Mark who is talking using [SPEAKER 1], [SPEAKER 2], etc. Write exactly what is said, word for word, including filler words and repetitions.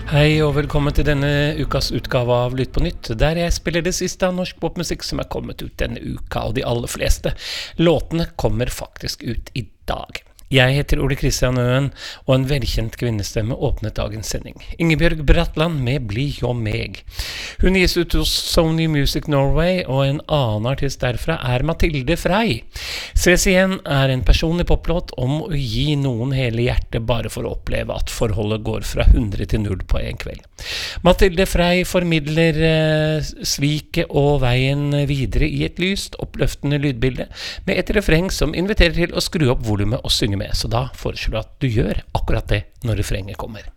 [SPEAKER 1] Hei og velkommen til denne ukas utgave av Lytt på nytt, der jeg spiller det siste av norsk popmusikk som er kommet ut denne uka, og de aller fleste låtene kommer faktisk ut i dag. Jeg heter Ole Kristian Øen, og en velkjent kvinnestemme åpnet dagens sending. Ingebjørg Bratland med Bli jo meg. Hun gis ut hos Sony Music Norway, og en annen artist derfra er Mathilde Frey. Ses igjen er en personlig poplåt om å gi noen hele hjertet bare for å oppleve at forholdet går fra hundre til null på en kveld. Mathilde Frey formidler eh, sviket og veien videre i et lyst, oppløftende lydbilde med et refreng som inviterer til å skru opp volumet og synge med, så da foreslår jeg at du gjør akkurat det når refrenget kommer.